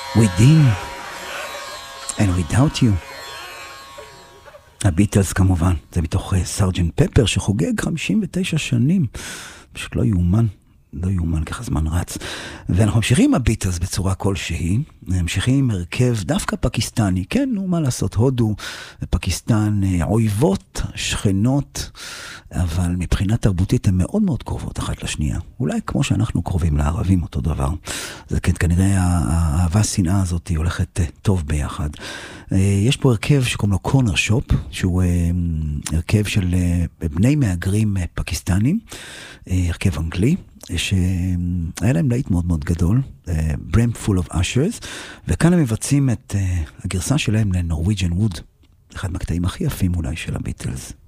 Within and Without You. הביטלס כמובן, זה מתוך סרג'נט פפר שחוגג 59 שנים. פשוט לא יאומן. לא יאומן, ככה זמן רץ. ואנחנו ממשיכים עם הביטלס בצורה כלשהי, ממשיכים עם הרכב דווקא פקיסטני, כן, נו, מה לעשות, הודו ופקיסטן אויבות, שכנות, אבל מבחינה תרבותית הן מאוד מאוד קרובות אחת לשנייה. אולי כמו שאנחנו קרובים לערבים אותו דבר. זה כן, כנראה האהבה השנאה הזאת היא הולכת טוב ביחד. יש פה הרכב שקוראים לו קורנר שופ, שהוא הרכב של בני מהגרים פקיסטנים, הרכב אנגלי, שהיה להם להיט מאוד מאוד גדול, Brim Full of Ushers, וכאן הם מבצעים את הגרסה שלהם לנורוויג'ן ווד, אחד מהקטעים הכי יפים אולי של הביטלס.